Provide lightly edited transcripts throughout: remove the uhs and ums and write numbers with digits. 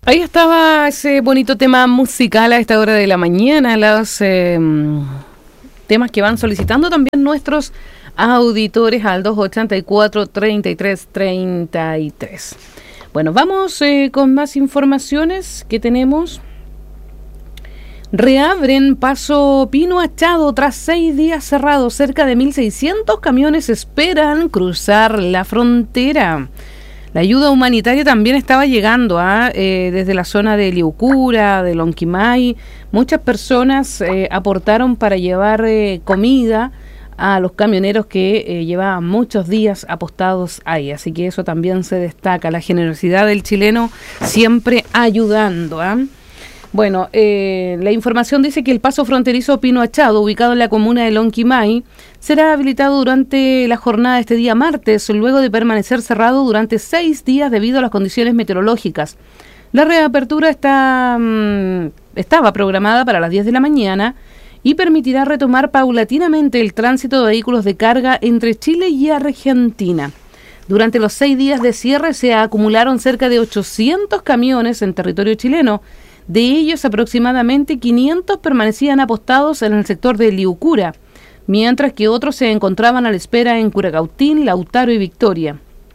Ahí estaba ese bonito tema musical a esta hora de la mañana, los temas que van solicitando también nuestros auditores al 284-3333. Bueno, vamos con más informaciones que tenemos. Reabren Paso Pino Achado tras 6 días cerrados. Cerca de 1.600 camiones esperan cruzar la frontera. La ayuda humanitaria también estaba llegando desde la zona de Liucura, de Lonquimay. Muchas personas aportaron para llevar comida a los camioneros que llevaban muchos días apostados ahí. Así que eso también se destaca, la generosidad del chileno siempre ayudando. Bueno, la información dice que el paso fronterizo Pino Achado, ubicado en la comuna de Lonquimay, será habilitado durante la jornada de este día martes, luego de permanecer cerrado durante 6 días debido a las condiciones meteorológicas. La reapertura estaba programada para las 10 de la mañana y permitirá retomar paulatinamente el tránsito de vehículos de carga entre Chile y Argentina. Durante los 6 días de cierre se acumularon cerca de 800 camiones en territorio chileno. De ellos, aproximadamente 500 permanecían apostados en el sector de Liucura, mientras que otros se encontraban a la espera en Curacautín, Lautaro y Victoria.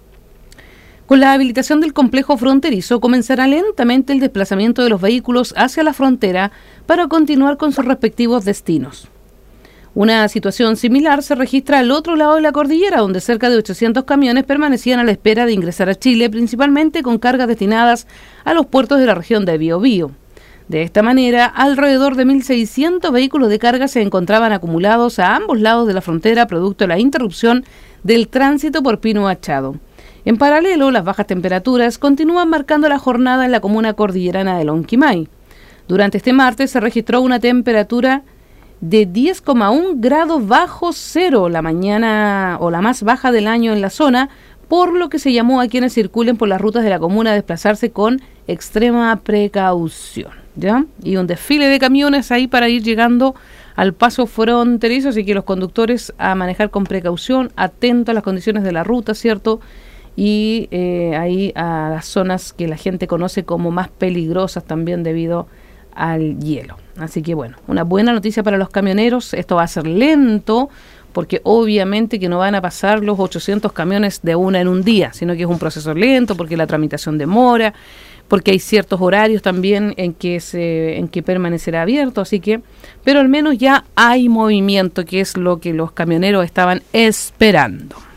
Con la habilitación del complejo fronterizo, comenzará lentamente el desplazamiento de los vehículos hacia la frontera para continuar con sus respectivos destinos. Una situación similar se registra al otro lado de la cordillera, donde cerca de 800 camiones permanecían a la espera de ingresar a Chile, principalmente con cargas destinadas a los puertos de la región de Biobío. De esta manera, alrededor de 1.600 vehículos de carga se encontraban acumulados a ambos lados de la frontera, producto de la interrupción del tránsito por Pino Achado. En paralelo, las bajas temperaturas continúan marcando la jornada en la comuna cordillerana de Lonquimay. Durante este martes se registró una temperatura de 10,1 grados bajo cero, la mañana o la más baja del año en la zona, por lo que se llamó a quienes circulen por las rutas de la comuna a desplazarse con extrema precaución, ¿ya? Y un desfile de camiones ahí para ir llegando al paso fronterizo, así que los conductores a manejar con precaución, atentos a las condiciones de la ruta, ¿cierto? Y ahí a las zonas que la gente conoce como más peligrosas también debido al hielo. Así que bueno, una buena noticia para los camioneros. Esto va a ser lento porque obviamente que no van a pasar los 800 camiones de una en un día, sino que es un proceso lento porque la tramitación demora, porque hay ciertos horarios también en que permanecerá abierto, así que, pero al menos ya hay movimiento, que es lo que los camioneros estaban esperando.